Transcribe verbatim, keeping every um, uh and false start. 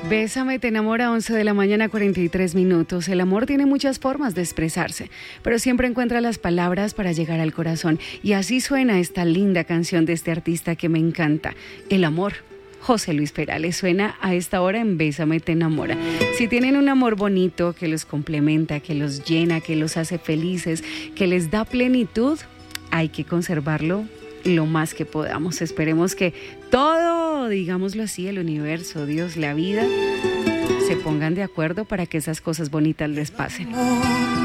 Bésame, te enamora, once de la mañana, cuarenta y tres minutos. El amor tiene muchas formas de expresarse, pero siempre encuentra las palabras para llegar al corazón. Y así suena esta linda canción de este artista que me encanta, El Amor. José Luis Perales suena a esta hora en Bésame, te enamora. Si tienen un amor bonito que los complementa, que los llena, que los hace felices, que les da plenitud, hay que conservarlo lo más que podamos. Esperemos que todo, digámoslo así, el universo, Dios, la vida, se pongan de acuerdo para que esas cosas bonitas les pasen.